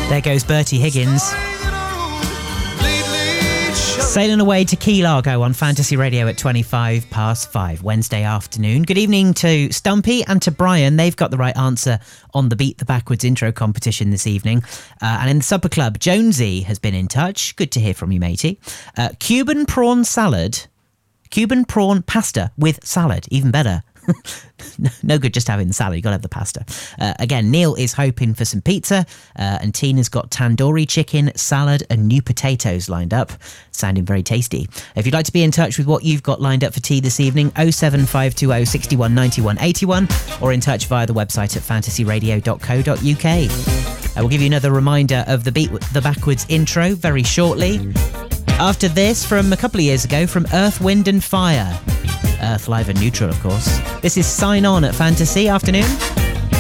There goes Bertie Higgins. Sailing away to Key Largo on Fantasy Radio at 5:25 Wednesday afternoon. Good evening to Stumpy and to Brian. They've got the right answer on the Beat the Backwards intro competition this evening. And in the Supper Club, Jonesy has been in touch. Good to hear from you, matey. Cuban prawn pasta with salad. Even better. No good just having the salad, you got to have the pasta. Again, Neil is hoping for some pizza, and Tina's got tandoori chicken, salad and new potatoes lined up, sounding very tasty. If you'd like to be in touch with what you've got lined up for tea this evening, 07520 61 91 81, or in touch via the website at fantasyradio.co.uk. We'll give you another reminder of the Beat the Backwards intro very shortly. After this, from a couple of years ago, from Earth, Wind and Fire. Earth, Live and Neutral, of course. This is Sign On at Fantasy Afternoon.